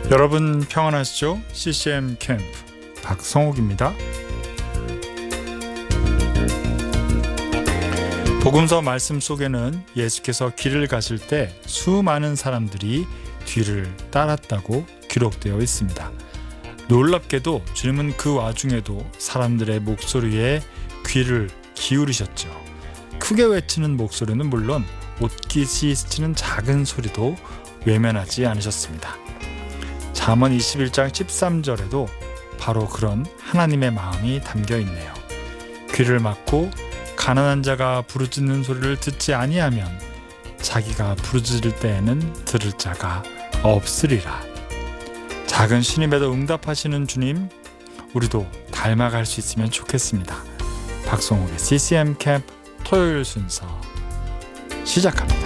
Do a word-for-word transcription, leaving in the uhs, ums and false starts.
여러분 평안하시죠? 씨씨엠 캠프 박성욱입니다. 복음서 말씀 속에는 예수께서 길을 가실 때 수많은 사람들이 뒤를 따랐다고 기록되어 있습니다. 놀랍게도 주님은 그 와중에도 사람들의 목소리에 귀를 기울이셨죠. 크게 외치는 목소리는 물론 옷깃이 스치는 작은 소리도 외면하지 않으셨습니다. 잠언 이십일 장 십삼 절에도 바로 그런 하나님의 마음이 담겨 있네요. 귀를 막고 가난한 자가 부르짖는 소리를 듣지 아니하면 자기가 부르짖을 때에는 들을 자가 없으리라. 작은 신임에도 응답하시는 주님, 우리도 닮아갈 수 있으면 좋겠습니다. 박성욱의 씨씨엠 캠프 토요일 순서 시작합니다.